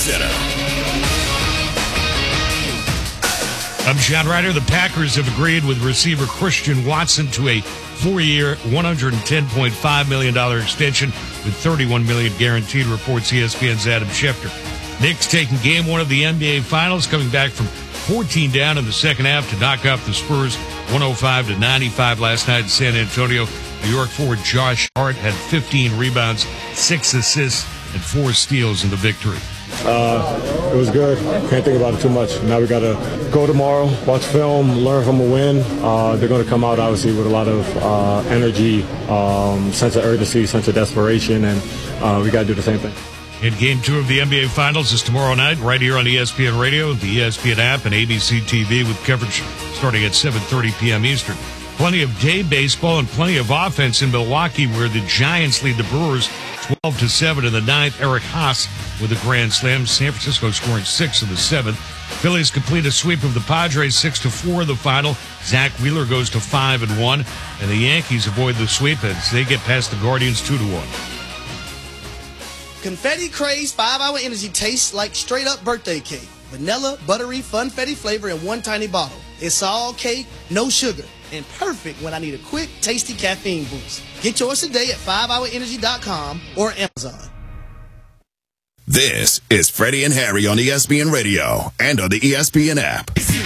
Center. I'm John Ryder. The Packers have agreed with receiver Christian Watson to a 4-year, $110.5 million extension with $31 million guaranteed, reports ESPN's Adam Schefter. Knicks taking game one of the NBA Finals, coming back from 14 down in the second half to knock off the Spurs 105-95 last night in San Antonio. New York forward Josh Hart had 15 rebounds, 6 assists, and 4 steals in the victory. It was good. Can't think about it too much. Now we got to go tomorrow, watch film, learn from a win. They're going to come out, obviously, with a lot of energy, sense of urgency, sense of desperation, and we got to do the same thing. And game 2 of the NBA Finals is tomorrow night, right here on ESPN Radio, the ESPN app, and ABC TV, with coverage starting at 7:30 p.m. Eastern. Plenty of day baseball and plenty of offense in Milwaukee, where the Giants lead the Brewers 12-7 in the ninth. Eric Haas with a grand slam. San Francisco scoring 6 in the 7th. Phillies complete a sweep of the Padres 6-4 in the final. Zach Wheeler goes to 5-1, and the Yankees avoid the sweep as they get past the Guardians 2-1. Confetti Craze 5-Hour Energy tastes like straight-up birthday cake. Vanilla, buttery, funfetti flavor in one tiny bottle. It's all cake, no sugar, and perfect when I need a quick, tasty caffeine boost. Get yours today at 5hourenergy.com or Amazon. This is Freddie and Harry on ESPN Radio and on the ESPN app.